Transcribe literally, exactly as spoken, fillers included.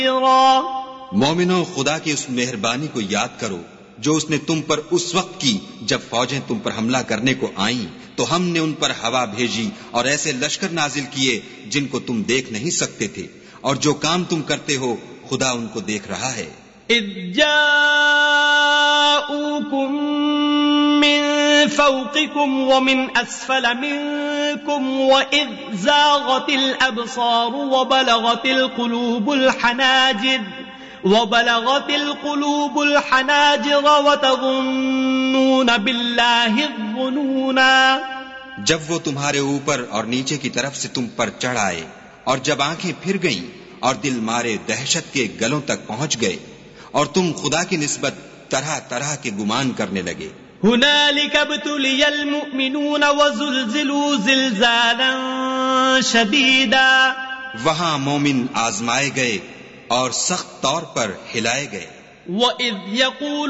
مومنوں، خدا کی اس مہربانی کو یاد کرو جو اس نے تم پر اس وقت کی جب فوجیں تم پر حملہ کرنے کو آئیں تو ہم نے ان پر ہوا بھیجی اور ایسے لشکر نازل کیے جن کو تم دیکھ نہیں سکتے تھے، اور جو کام تم کرتے ہو خدا ان کو دیکھ رہا ہے۔ اذ جاءوكم من فوقكم ومن اسفل منكم واذ زاغت الابصار وبلغت القلوب الحناجر وبلغت القلوب الحناجر وتظنون بالله الظنونا۔ جب وہ تمہارے اوپر اور نیچے کی طرف سے تم پر چڑھ آئے اور جب آنکھیں پھر گئیں اور دل مارے دہشت کے گلوں تک پہنچ گئے اور تم خدا کی نسبت طرح طرح کے گمان کرنے لگے۔ هنالك ابتلي المؤمنون وزلزلوا زلزالا شديدا۔ وہاں مومن آزمائے گئے اور سخت طور پر ہلائے گئے۔ وَإِذْ يَقُولُ